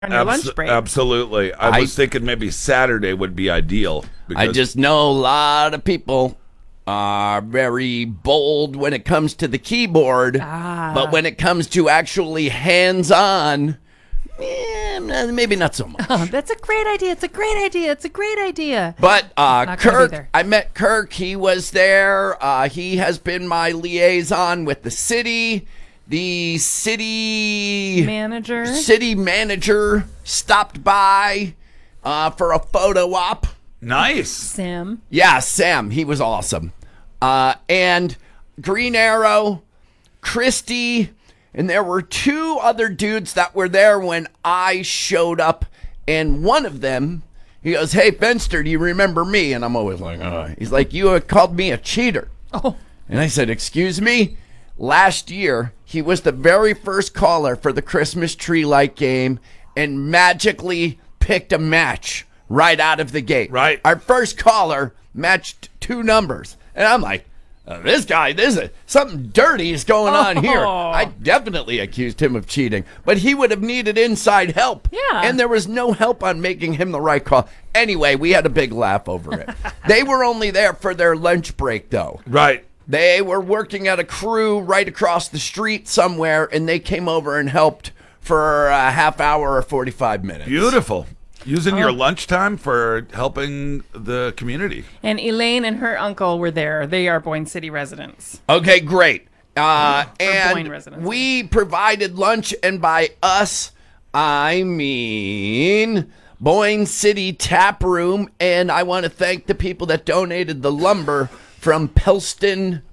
on your lunch break. Absolutely. I was thinking maybe Saturday would be ideal. I just know a lot of people are very bold when it comes to the keyboard, but when it comes to actually hands-on, maybe not so much. Oh, that's a great idea. It's a great idea. It's a great idea. But Not gonna be Kirk, there. I met Kirk. He was there. He has been my liaison with the city. The city manager stopped by for a photo op. Nice. Sam. Yeah, Sam. He was awesome. And Green Arrow, Christy, and there were two other dudes that were there when I showed up. And one of them, he goes, "Hey, Fenster, do you remember me?" And I'm always like, He's like, "You called me a cheater." Oh. And I said, "Excuse me?" Last year, he was the very first caller for the Christmas tree light game and magically picked a match right out of the gate. Right. Our first caller matched two numbers. And I'm like, something dirty is going on here. I definitely accused him of cheating, but he would have needed inside help. Yeah. And there was no help on making him the right call. Anyway, we had a big laugh over it. They were only there for their lunch break, though. Right. They were working at a crew right across the street somewhere, and they came over and helped for a half hour or 45 minutes. Beautiful. Using your lunchtime for helping the community. And Elaine and her uncle were there. They are Boyne City residents. Okay, great. Boyne And residents. we provided lunch, and by us, I mean Boyne City Tap Room, and I want to thank the people that donated the lumber from Preston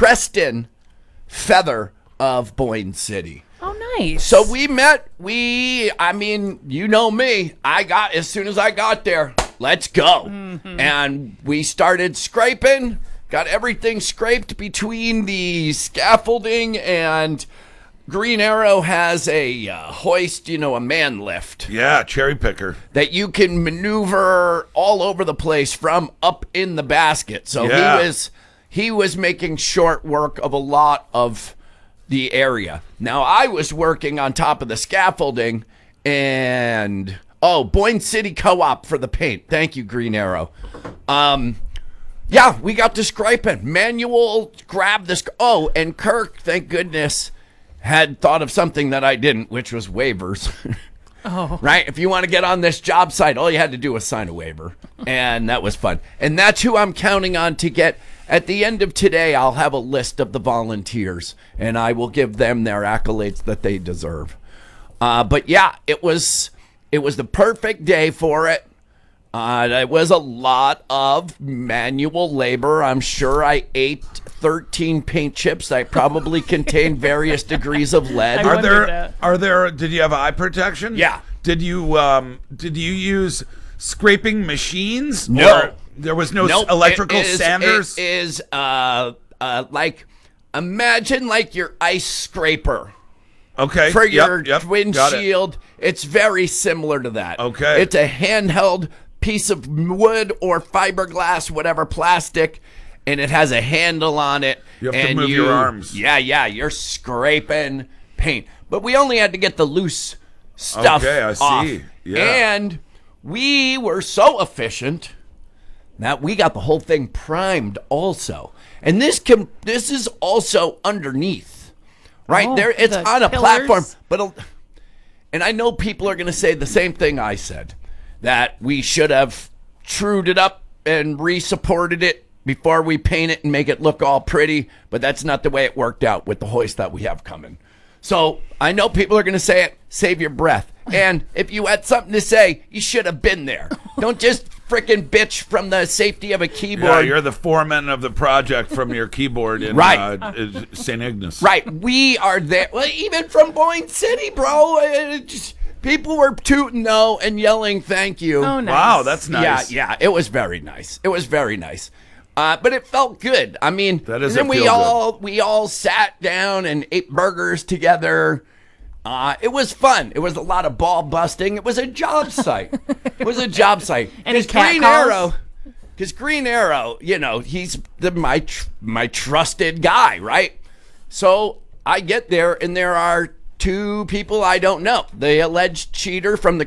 Feather of Boyne City. Oh, nice. So we met. I mean, you know me. As soon as I got there, let's go. Mm-hmm. And we started scraping, got everything scraped between the scaffolding, and Green Arrow has a hoist, a man lift Yeah, cherry picker. that you can maneuver all over the place from up in the basket. So Yeah. he was making short work of a lot of the area. Now I was working on top of the scaffolding, and Boyne City Co-op for the paint. Thank you, Green Arrow. Yeah, we got to scraping. Manual grab this. Oh, and Kirk, thank goodness, had thought of something that I didn't, which was waivers. Oh. Right? If you want to get on this job site, all you had to do was sign a waiver. And that was fun. And that's who I'm counting on to get. At the end of today, I'll have a list of the volunteers, and I will give them their accolades that they deserve. But yeah, it was the perfect day for it. It was a lot of manual labor. I'm sure I ate 13 paint chips that probably contained various degrees of lead. Did you have eye protection? Yeah. Did you use scraping machines? No. Or there was no Nope. electrical sanders? It is like, imagine like your ice scraper. Okay. For your Got it. windshield. It's very similar to that. Okay. It's a handheld piece of wood or fiberglass, whatever, plastic, and it has a handle on it. You have to move your arms. Yeah, you're scraping paint. But we only had to get the loose stuff Okay, I off. see. Yeah. And we were so efficient that we got the whole thing primed also. And this is also underneath. Right? Oh, It's the on a pillars? platform, and I know people are going to say the same thing I said, that we should have trued it up and re-supported it before we paint it and make it look all pretty, but that's not the way it worked out with the hoist that we have coming. So I know people are going to say it, save your breath. And if you had something to say, you should have been there. Don't just frickin' bitch from the safety of a keyboard. Yeah, you're the foreman of the project from your keyboard in Right. St. Ignace. Right, we are there. Well, even from Boyne City, bro. People were tooting no and yelling thank you. Oh, nice. Wow, that's nice. Yeah, it was very nice. It was very nice. But it felt good. I mean, That is and then a we feel all sat down and ate burgers together. It was fun. It was a lot of ball busting. It was a job site. It was a job site. Any Because cat Green calls? Arrow, because Green Arrow, he's my trusted guy, right? So I get there, and there are to people I don't know. The alleged cheater from the